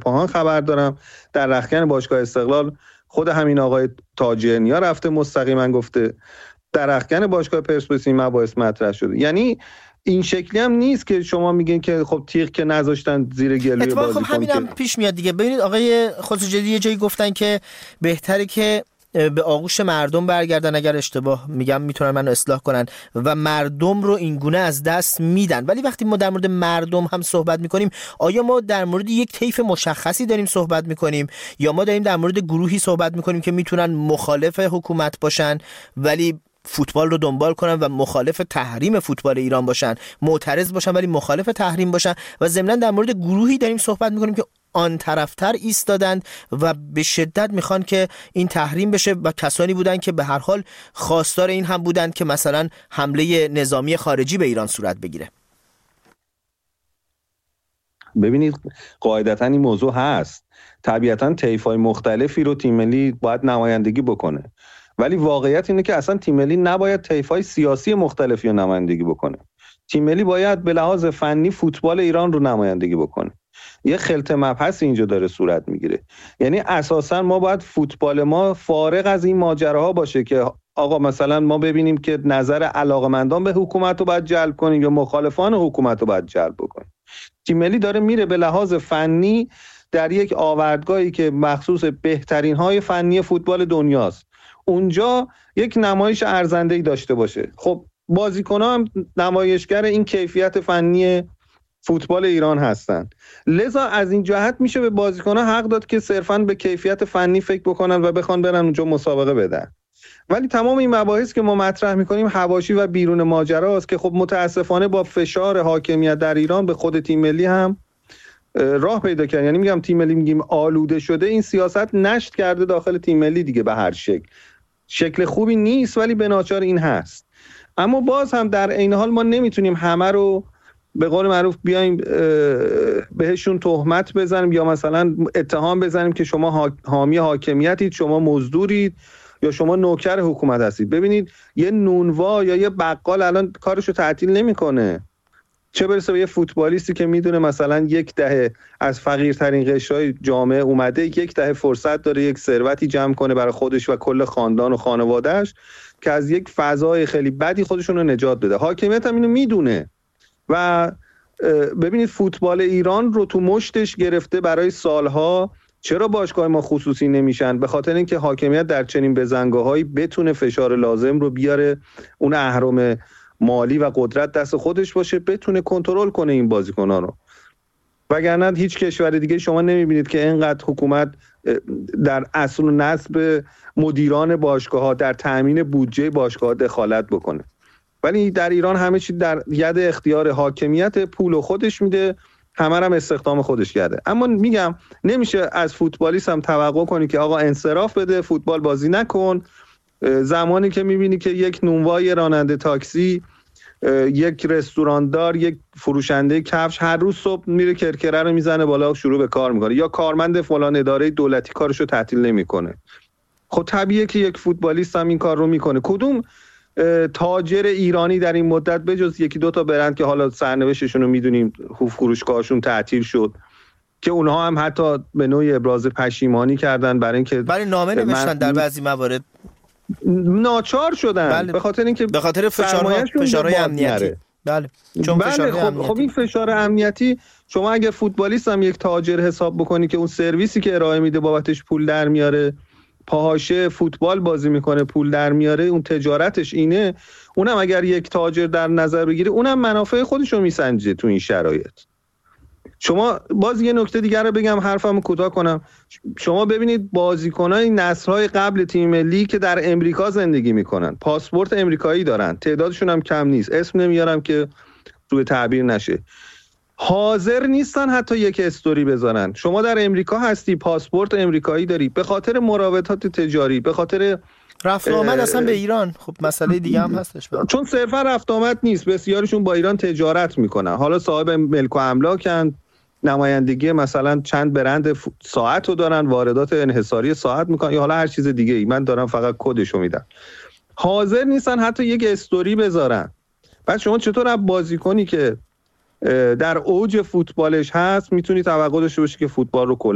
اصفهان خبر دارم، در رختکن باشگاه استقلال خود همین آقای تاجر نیا رفته مستقیما گفته، در رختکن باشگاه پرسپولیس این مباحث مطرح شده. یعنی این شکلی هم نیست که شما میگین که خب تیغ که نذاشتن زیر گلوی بازیکن. خب همینم پیش میاد دیگه. ببینید آقای خسروجدی یه جایی گفتن که بهتره که به آغوش مردم برگردن، اگر اشتباه میگم میتونن منو اصلاح کنن، و مردم رو این گونه از دست میدن. ولی وقتی ما در مورد مردم هم صحبت میکنیم، آیا ما در مورد یک طیف مشخصی داریم صحبت میکنیم یا ما داریم در مورد گروهی صحبت میکنیم که میتونن مخالف حکومت باشن ولی فوتبال رو دنبال کنن و مخالف تحریم فوتبال ایران باشن، معترض باشن ولی مخالف تحریم باشن، و ضمن در مورد گروهی داریم صحبت میکنیم که آن طرفتر ایستادند و به شدت میخوان که این تحریم بشه و کسانی بودن که به هر حال خواستار این هم بودند که مثلا حمله نظامی خارجی به ایران صورت بگیره؟ ببینید قاعدتاً این موضوع هست، طبیعتاً طیف‌های مختلفی رو تیم ملی باید نمایندگی بکنه، ولی واقعیت اینه که اصلا تیم ملی نباید طیف‌های سیاسی مختلفی رو نمایندگی بکنه. تیم ملی باید به لحاظ فنی فوتبال ایران رو نمایندگی بکنه. یه خلط مبحث اینجا داره صورت میگیره. یعنی اساسا ما باید فوتبال ما فارغ از این ماجراها باشه که آقا مثلا ما ببینیم که نظر علاقمندان به حکومت رو باید جلب کنیم یا مخالفان حکومت رو باید جلب بکنیم. تیم ملی داره میره به لحاظ فنی در یک آوردگاهی که مخصوص بهترین های فنی فوتبال دنیاست، اونجا یک نمایش ارزنده‌ای داشته باشه. خب بازیکن‌ها هم نمایشگر این کیفیت فنی فوتبال ایران هستند، لذا از این جهت میشه به بازیکن‌ها حق داد که صرفاً به کیفیت فنی فکر بکنن و بخوان برن اونجا مسابقه بدن. ولی تمام این مباحث که ما مطرح میکنیم حواشی و بیرون ماجراست که خب متاسفانه با فشار حاکمیت در ایران به خود تیم ملی هم راه پیدا کرد. یعنی میگم تیم ملی میگیم آلوده شده، این سیاست نشت کرده داخل تیم ملی دیگه به هر شکل خوبی نیست، ولی به ناچار این هست. اما باز هم در این حال ما نمیتونیم همه رو به قول معروف بیایم بهشون تهمت بزنیم یا مثلا اتهام بزنیم که شما حامی حاکمیتید، شما مزدورید یا شما نوکر حکومت هستید. ببینید یه نونوا یا یه بقال الان کارشو تعطیل نمیکنه، چه برسه به یه فوتبالیستی که میدونه مثلا 10 دهه از فقیرترین قشرهای جامعه اومده، 10 دهه فرصت داره یک ثروتی جمع کنه برای خودش و کل خاندان و خانوادهش که از یک فضای خیلی بدی خودشون رو نجات بده. حاکمیت هم اینو میدونه و ببینید فوتبال ایران رو تو مشتش گرفته برای سالها. چرا باشگاه ما خصوصی نمیشن؟ به خاطر اینکه حاکمیت در چنین بزنگاهایی بتونه فشار لازم رو بیاره، اون اهرم مالی و قدرت دست خودش باشه، بتونه کنترل کنه این بازیکن‌ها رو. وگرنه هیچ کشور دیگه شما نمیبینید که اینقدر حکومت در اصل و نسب مدیران باشگاه‌ها در تامین بودجه باشگاه‌ها دخالت بکنه. ولی در ایران همه چی در ید اختیار حاکمیت، پول خودش میده، همه هم استخدام خودش کرده. اما میگم نمیشه از فوتبالیست هم توقع کنی که آقا انصراف بده، فوتبال بازی نکن، زمانی که میبینی که یک نونوای راننده تاکسی، یک رستوراندار، یک فروشنده کفش هر روز صبح میره کرکره رو میزنه بالا شروع به کار میکنه، یا کارمند فلان اداره دولتی کارشو تعطیل نمیکنه، خب طبیعیه که یک فوتبالیست هم این کار رو میکنه. کدوم تاجر ایرانی در این مدت بجز یکی دو تا برند که حالا سرنوشتشون رو میدونیم، فروشگاهشون تعطیل شد، که اونها هم حتی به نوعی ابراز پشیمانی کردن برای اینکه نامه نوشتن در بعضی موارد ناچار شدن. بله. به خاطر فشارهای امنیتی. بله چون خب این فشار امنیتی، شما اگر فوتبالیست هم یک تاجر حساب بکنی که اون سرویسی که ارائه میده بابتش پول در میاره، پاهاشه فوتبال بازی میکنه پول در میاره، اون تجارتش اینه، اونم اگر یک تاجر در نظر بگیره اونم منافع خودشو میسنجه تو این شرایط. شما باز یه نکته دیگر رو بگم حرفمو کوتاه کنم، شما ببینید بازیکنای نسل‌های قبل تیم ملی که در امریکا زندگی میکنن، پاسپورت امریکایی دارن، تعدادشون هم کم نیست، اسم نمیارم که روی تعبیر نشه، حاضر نیستن حتی یک استوری بذارن. شما در امریکا هستی، پاسپورت امریکایی داری، به خاطر مراودات تجاری، به خاطر رفت آمد اصلا به ایران، خب مسئله دیگه هم هستش چون صرفا رفت آمد نیست، بسیارشون با ایران تجارت میکنن، حالا صاحب ملک و املاکن، نمایندگی مثلا چند برند ساعت رو دارن، واردات انحصاری ساعت میکنن یا حالا هر چیز دیگه ای، من دارم فقط کدشو میدم، حاضر نیستن حتی یک استوری بذارن. بعد شما چطور از بازیکنی که در اوج فوتبالش هست میتونی توقع داشته باشی که فوتبال رو